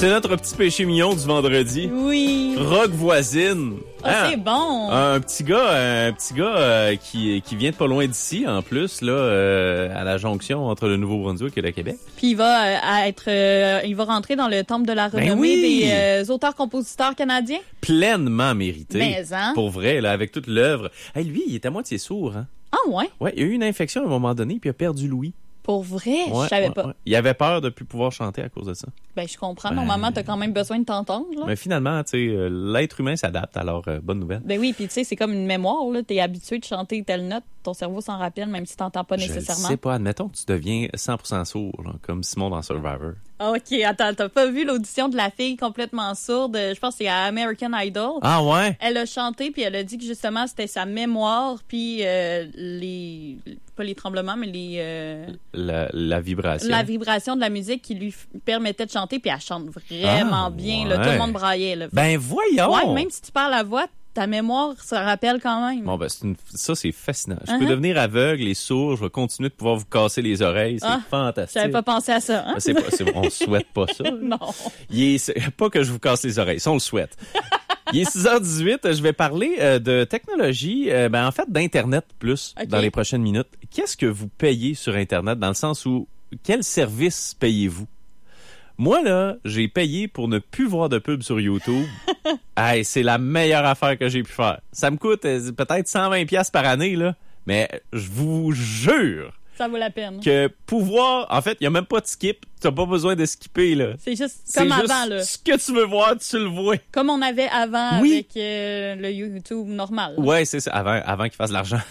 C'est notre petit péché mignon du vendredi. Oui. Rock voisine. Ah, c'est bon. Un petit gars qui vient de pas loin d'ici, en plus, là, à la jonction entre le Nouveau-Brunswick et le Québec. Puis il va rentrer dans le temple de la renommée des auteurs-compositeurs canadiens. Pleinement mérité. Mais, hein? Pour vrai, là, avec toute l'œuvre. Hey, lui, il est à moitié sourd, hein? Ah ouais? Ouais, il a eu une infection à un moment donné, puis il a perdu l'ouïe. Pour vrai? Ouais, je savais pas. Ouais. Il avait peur de plus pouvoir chanter à cause de ça. Ben, je comprends. Normalement, t'as quand même besoin de t'entendre, là. Mais finalement, tu sais, l'être humain s'adapte, alors bonne nouvelle. Ben oui, puis tu sais, c'est comme une mémoire, là. T'es habitué de chanter telle note, ton cerveau s'en rappelle, même si t'entends pas nécessairement. Je sais pas, admettons que tu deviens 100% sourd, là, comme Simon dans Survivor. OK, attends, t'as pas vu l'audition de la fille complètement sourde? Je pense que c'est à American Idol. Ah ouais? Elle a chanté, puis elle a dit que justement, c'était sa mémoire, puis pas les tremblements, mais la vibration. La vibration de la musique qui lui permettait de chanter, puis elle chante vraiment bien. Là, tout le monde braillait. Là. Ben voyons! Ouais, même si tu parles à voix, ta mémoire se rappelle quand même. Bon, ben ça, c'est fascinant. Je peux devenir aveugle et sourd, je vais continuer de pouvoir vous casser les oreilles. C'est fantastique. J'avais pas pensé à ça. Hein? On souhaite pas ça. Non. Pas que je vous casse les oreilles, ça, on le souhaite. Il est 6h18, je vais parler de technologie, en fait d'Internet plus dans les prochaines minutes. Qu'est-ce que vous payez sur Internet dans le sens où, quel service payez-vous? Moi, là, j'ai payé pour ne plus voir de pub sur YouTube. Hey, c'est la meilleure affaire que j'ai pu faire. Ça me coûte peut-être 120$ par année, là, mais je vous jure ça vaut la peine. Que pouvoir... En fait, il n'y a même pas de skip. Tu n'as pas besoin de skipper, là. C'est juste comme avant, là. Ce que tu veux voir, tu le vois. Comme on avait avant avec le YouTube normal. Ouais, c'est ça. Avant qu'il fasse de l'argent.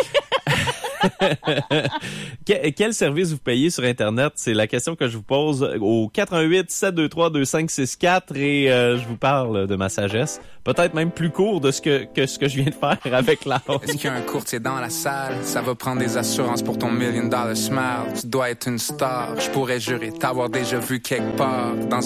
Quel service vous payez sur Internet? C'est la question que je vous pose au 88 723 2564 et je vous parle de ma sagesse. Peut-être même plus court de ce que je viens de faire avec l'art. Est-ce qu'il y a un courtier dans la salle? Ça va prendre des assurances pour ton $1 million smile. Tu dois être une star. Je pourrais jurer t'avoir déjà vu quelque part dans